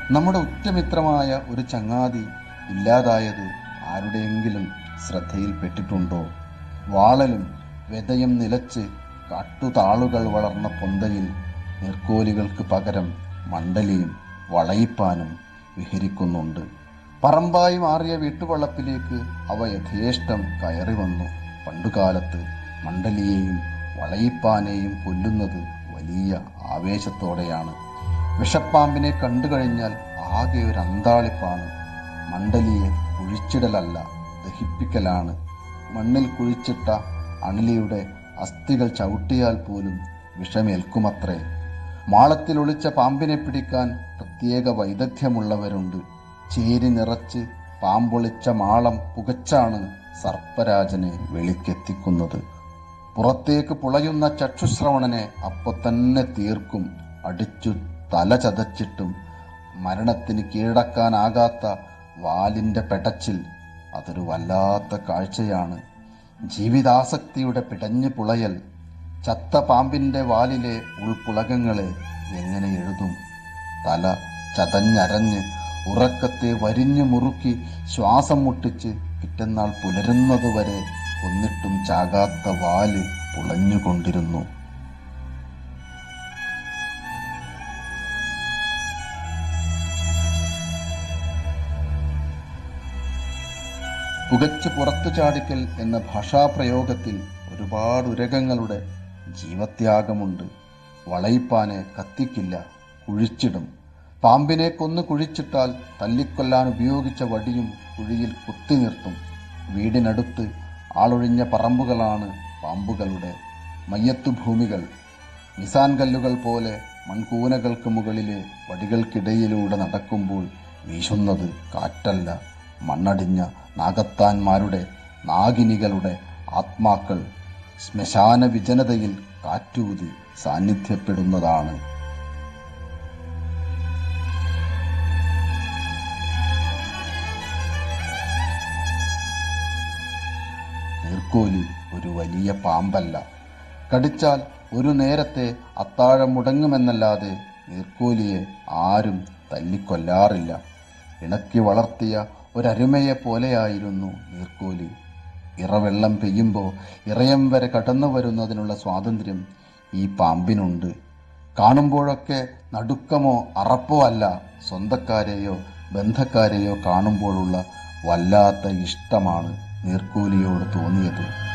നമ്മുടെ ഉറ്റമിത്രമായ ഒരു ചങ്ങാതി ഇല്ലാതായത് ആരുടെയെങ്കിലും ശ്രദ്ധയിൽപ്പെട്ടിട്ടുണ്ടോ? വാളലും വെതയും നിലച്ച് കാട്ടുതാളുകൾ വളർന്ന പൊന്തയിൽ നീർക്കോലികൾക്ക് പകരം മണ്ഡലിയും വളയിപ്പാനും വിഹരിക്കുന്നുണ്ട്. പറമ്പായി മാറിയ വീട്ടുവളപ്പിലേക്ക് അവ യഥേഷ്ടം കയറി വന്നു. പണ്ടുകാലത്ത് മണ്ഡലിയെയും വളയിപ്പാനെയും കൊല്ലുന്നത് വലിയ ആവേശത്തോടെയാണ്. വിഷപ്പാമ്പിനെ കണ്ടു കഴിഞ്ഞാൽ ആകെ ഒരു അന്താളിപ്പാണ്. മണ്ഡലിയെ കുഴിച്ചിടലല്ല, ദഹിപ്പിക്കലാണ്. മണ്ണിൽ കുഴിച്ചിട്ട അണലിയുടെ അസ്ഥികൾ ചവിട്ടിയാൽ പോലും വിഷമേൽക്കുമത്രേ. മാളത്തിൽ ഒളിച്ച പാമ്പിനെ പിടിക്കാൻ പ്രത്യേക വൈദഗ്ധ്യമുള്ളവരുണ്ട്. ചേരി നിറച്ച് പാമ്പൊളിച്ച മാളം പുകച്ചാണ് സർപ്പരാജനെ വെളിക്കെത്തിക്കുന്നത്. പുറത്തേക്ക് പുളയുന്ന ചക്ഷുശ്രവണനെ അപ്പൊ തന്നെ തീർക്കും. അടിച്ചു തല ചതച്ചിട്ടും മരണത്തിന് കീഴടക്കാനാകാത്ത വാലിൻ്റെ പെടച്ചിൽ അതൊരു വല്ലാത്ത കാഴ്ചയാണ്. ജീവിതാസക്തിയുടെ പിടഞ്ഞു പുളയൽ. ചത്ത പാമ്പിൻ്റെ വാലിലെ ഉൾപ്പുളകങ്ങളെ എങ്ങനെ എഴുതും? തല ചതഞ്ഞരഞ്ഞ് ഉറക്കത്തെ വരിഞ്ഞു മുറുക്കി ശ്വാസം മുട്ടിച്ച് പിറ്റന്നാൾ പുലരുന്നതുവരെ കൊന്നിട്ടും ചാകാത്ത വാല് പുളഞ്ഞുകൊണ്ടിരുന്നു. പുകച്ച് പുറത്തു ചാടിക്കൽ എന്ന ഭാഷാപ്രയോഗത്തിൽ ഒരുപാട് ഉരകങ്ങളുടെ ജീവത്യാഗമുണ്ട്. വളയിപ്പാനെ കത്തിക്കില്ല, കുഴിച്ചിടും. പാമ്പിനെ കൊന്നു കുഴിച്ചിട്ടാൽ തല്ലിക്കൊല്ലാൻ ഉപയോഗിച്ച വടിയും കുഴിയിൽ കുത്തി നിർത്തും. വീടിനടുത്ത് ആളൊഴിഞ്ഞ പറമ്പുകളാണ് പാമ്പുകളുടെ മയ്യത്തുഭൂമികൾ. നിസാൻ കല്ലുകൾ പോലെ മൺകൂനകൾക്ക് മുകളിലെ വടികൾക്കിടയിലൂടെ നടക്കുമ്പോൾ വീശുന്നത് കാറ്റല്ല, മണ്ണടിഞ്ഞ നാഗത്താന്മാരുടെ നാഗിനികളുടെ ആത്മാക്കൾ ശ്മശാന വിജനതയിൽ കാറ്റൂതി സാന്നിധ്യപ്പെടുന്നതാണ്. നീർക്കോലി ഒരു വലിയ പാമ്പല്ല. കടിച്ചാൽ ഒരു നേരത്തെ അത്താഴം മുടങ്ങുമെന്നല്ലാതെ നീർക്കോലിയെ ആരും തല്ലിക്കൊല്ലാറില്ല. ഇണക്കി വളർത്തിയ ഒരരുമയെ പോലെയായിരുന്നു നീർക്കോലി. ഇറവെള്ളം പെയ്യുമ്പോൾ ഇറയം വരെ കടന്നു വരുന്നതിനുള്ള സ്വാതന്ത്ര്യം ഈ പാമ്പിനുണ്ട്. കാണുമ്പോഴൊക്കെ നടുക്കമോ അറപ്പോ അല്ല, സ്വന്തക്കാരെയോ ബന്ധക്കാരെയോ കാണുമ്പോഴുള്ള വല്ലാത്ത ഇഷ്ടമാണ് നീർക്കോലിയോട് തോന്നിയത്.